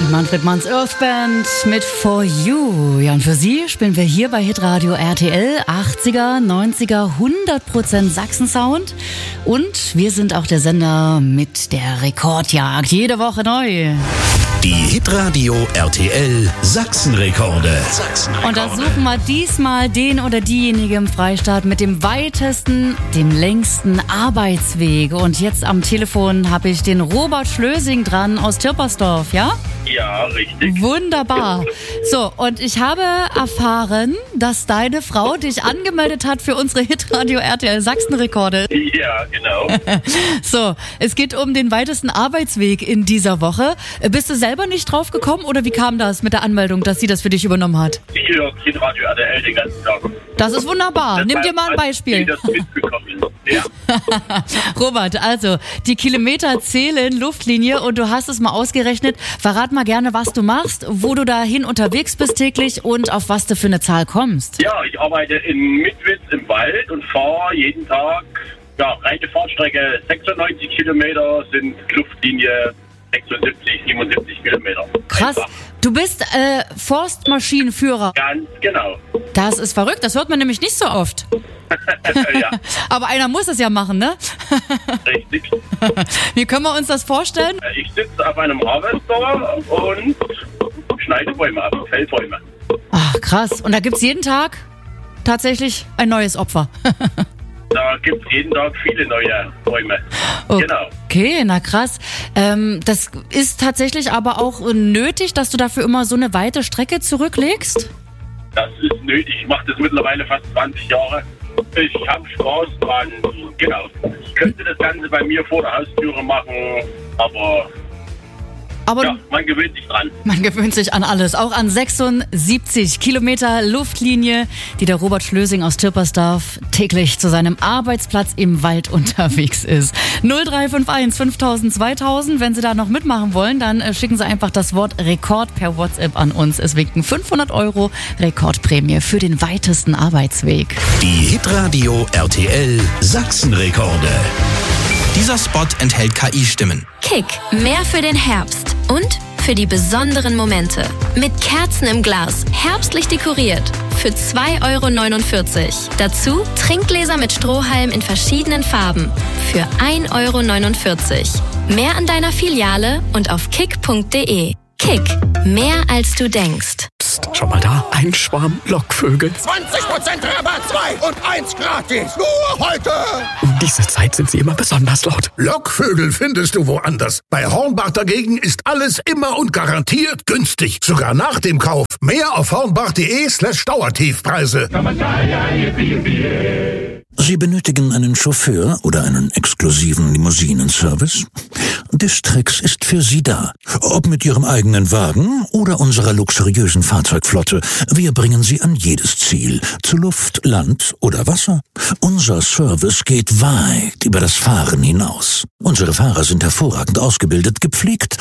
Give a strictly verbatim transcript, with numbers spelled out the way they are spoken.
Die Manfred Manns Earth Band mit For You. Ja, und für Sie spielen wir hier bei Hitradio R T L achtziger, neunziger, hundert Prozent Sachsen-Sound. Und wir sind auch der Sender mit der Rekordjagd. Jede Woche neu. Die Hitradio R T L Sachsenrekorde. Sachsenrekorde. Und da suchen wir diesmal den oder diejenige im Freistaat mit dem weitesten, dem längsten Arbeitsweg. Und jetzt am Telefon habe ich den Robert Schlösing dran aus Tirpersdorf, ja? Ja, richtig. Wunderbar. So, und ich habe erfahren, dass deine Frau dich angemeldet hat für unsere Hitradio R T L Sachsenrekorde. Ja, genau. So, es geht um den weitesten Arbeitsweg in dieser Woche. Bist du selber nicht drauf gekommen oder wie kam das mit der Anmeldung, dass sie das für dich übernommen hat? Sie hört Hitradio R T L den ganzen Tag. Das ist wunderbar. Das Nimm dir mal ein Beispiel. Das mitbekommen. Ja. Robert, also die Kilometer zählen, Luftlinie, und du hast es mal ausgerechnet. Verrat mal gerne, was du machst, wo du dahin unterwegs bist täglich und auf was du für eine Zahl kommst. Ja, ich arbeite in Mitwitz im Wald und fahre jeden Tag, ja, reine Fahrtstrecke sechsundneunzig Kilometer, sind Luftlinie sechsundsiebzig, siebenundsiebzig Kilometer. Krass. Einfach. Du bist äh, Forstmaschinenführer. Ganz genau. Das ist verrückt, das hört man nämlich nicht so oft. Ja, Aber einer muss es ja machen, ne? richtig. Wie können wir uns das vorstellen? Ich sitze auf einem Harvester und schneide Bäume ab, Fellbäume. Ach, krass. Und da gibt's jeden Tag tatsächlich ein neues Opfer. Da gibt es jeden Tag viele neue Bäume. Okay, Genau. Okay, na krass. Ähm, das ist tatsächlich aber auch nötig, dass du dafür immer so eine weite Strecke zurücklegst? Das ist nötig. Ich mache das mittlerweile fast zwanzig Jahre. Ich habe Spaß dran. Genau. Ich könnte das Ganze bei mir vor der Haustüre machen, aber Aber ja, man gewöhnt sich dran. man gewöhnt sich an alles, auch an sechsundsiebzig Kilometer Luftlinie, die der Robert Schlösing aus Tirpersdorf täglich zu seinem Arbeitsplatz im Wald unterwegs ist. null drei fünf eins fünftausend zweitausend, wenn Sie da noch mitmachen wollen, dann äh, schicken Sie einfach das Wort Rekord per WhatsApp an uns. Es winken fünfhundert Euro Rekordprämie für den weitesten Arbeitsweg. Die Hitradio R T L Sachsenrekorde. Dieser Spot enthält K I-Stimmen. Kick, mehr für den Herbst und für die besonderen Momente. Mit Kerzen im Glas, herbstlich dekoriert, für zwei Euro neunundvierzig. Dazu Trinkgläser mit Strohhalm in verschiedenen Farben, für ein Euro neunundvierzig. Mehr an deiner Filiale und auf kick punkt de. Kick, mehr als du denkst. Psst, schau mal da, ein Schwarm Lockvögel. zwanzig Prozent Rabatt, zwei und eins gratis. Nur heute. Um diese Zeit sind sie immer besonders laut. Lockvögel findest du woanders. Bei Hornbach dagegen ist alles immer und garantiert günstig. Sogar nach dem Kauf. Mehr auf hornbach.de slash Dauertiefpreise. Sie benötigen einen Chauffeur oder einen exklusiven Limousinenservice? Distrix ist für Sie da. Ob mit Ihrem eigenen Wagen oder unserer luxuriösen Fahrzeugflotte. Wir bringen Sie an jedes Ziel. Zu Luft, Land oder Wasser. Unser Service geht weit über das Fahren hinaus. Unsere Fahrer sind hervorragend ausgebildet, gepflegt